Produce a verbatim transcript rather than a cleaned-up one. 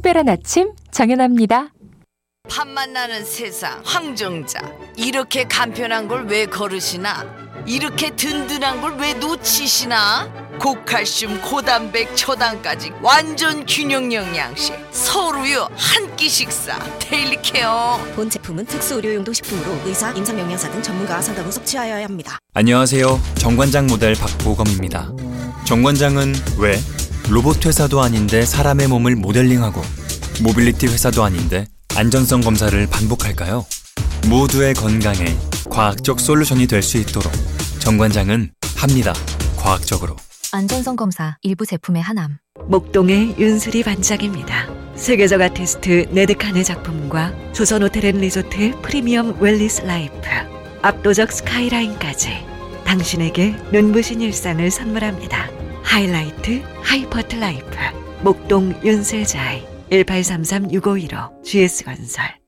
특별한 아침 정연아입니다. 밥 만나는 세상 황정자, 이렇게 간편한 걸 왜 거르시나? 이렇게 든든한 걸 왜 놓치시나? 고칼슘, 고단백, 초당까지 완전 균형 영양식 서울우유 한 끼 식사 데일리 케어. 본 제품은 특수 의료용도 식품으로 의사, 임상영양사 등 전문가와 상담 후 섭취하여야 합니다. 안녕하세요. 정관장 모델 박보검입니다. 정관장은 왜 로봇 회사도 아닌데 사람의 몸을 모델링하고 모빌리티 회사도 아닌데 안전성 검사를 반복할까요? 모두의 건강에 과학적 솔루션이 될 수 있도록 정관장은 합니다. 과학적으로. 안전성 검사 일부 제품의 하남. 목동의 윤수리 반장입니다. 세계적 아티스트 네드칸의 작품과 조선호텔앤리조트 프리미엄 웰리스 라이프, 압도적 스카이라인까지 당신에게 눈부신 일상을 선물합니다. 하이라이트 하이퍼트 라이프 목동 윤슬자이 일팔삼삼 육오일오 지에스건설.